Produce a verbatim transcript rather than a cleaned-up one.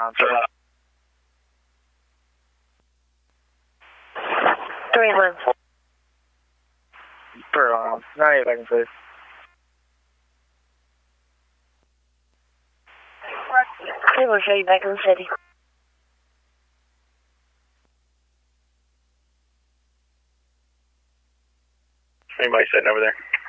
on, sir. Three one. For, um, ninety seconds, please. We will show you back in the city. Anybody sitting over there?